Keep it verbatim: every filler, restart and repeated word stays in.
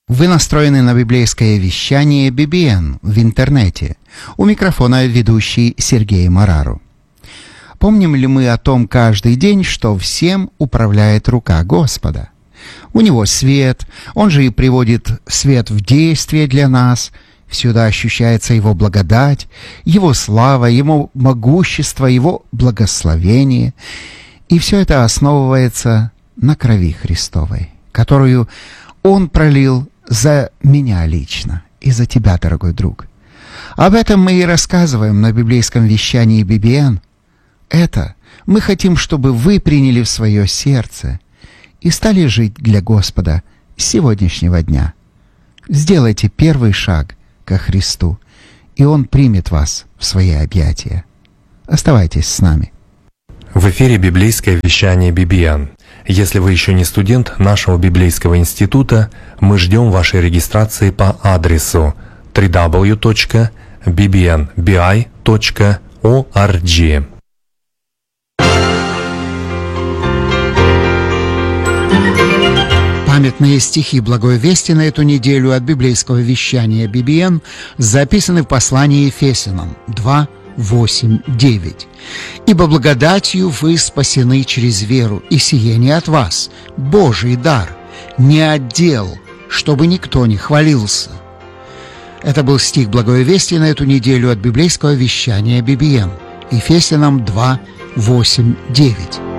Вы настроены на библейское вещание би би эн в интернете. У микрофона ведущий Сергей Марару. Помним ли мы о том каждый день, что всем управляет рука Господа? У Него свет, Он же и приводит свет в действие для нас. Всюду ощущается Его благодать, Его слава, Его могущество, Его благословение. И все это основывается на крови Христовой, которую Он пролил за меня лично и за тебя, дорогой друг. Об этом мы и рассказываем на библейском вещании би би эн. Это мы хотим, чтобы вы приняли в свое сердце и стали жить для Господа с сегодняшнего дня. Сделайте первый шаг ко Христу, и Он примет вас в свои объятия. Оставайтесь с нами. В эфире библейское вещание би би эн. Если вы еще не студент нашего библейского института, мы ждем вашей регистрации по адресу дабл ю дабл ю дабл ю точка би би эн би ай точка орг. Памятные стихи Благой Вести на эту неделю от библейского вещания би би эн записаны в послании Ефесянам два, восемь, девять. «Ибо благодатью вы спасены через веру, и сие не от вас, Божий дар, не от дел, чтобы никто не хвалился». Это был стих Благой Вести на эту неделю от библейского вещания би би эн. Ефесянам два, восемь, девять.